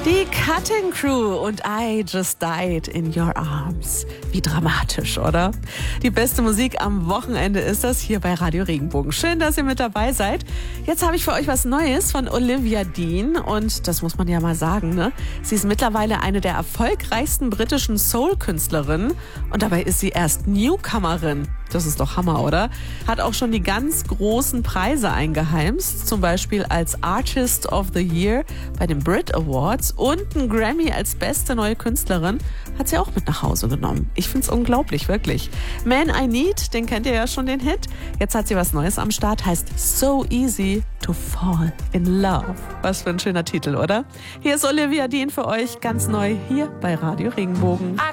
Die Cutting Crew und I Just Died in Your Arms. Wie dramatisch, oder? Die beste Musik am Wochenende ist das hier bei Radio Regenbogen. Schön, dass ihr mit dabei seid. Jetzt habe ich für euch was Neues von Olivia Dean und das muss man ja mal sagen, ne? Sie ist mittlerweile eine der erfolgreichsten britischen Soul-Künstlerinnen und dabei ist sie erst Newcomerin. Das ist doch Hammer, oder? Hat auch schon die ganz großen Preise eingeheimst, zum Beispiel als Artist of the Year bei den Brit Awards und einen Grammy als beste neue Künstlerin hat sie auch mit nach Hause genommen. Ich find's unglaublich, wirklich. Man I Need, den kennt ihr ja schon, den Hit. Jetzt hat sie was Neues am Start, heißt So Easy to Fall in Love. Was für ein schöner Titel, oder? Hier ist Olivia Dean für euch, ganz neu hier bei Radio Regenbogen. I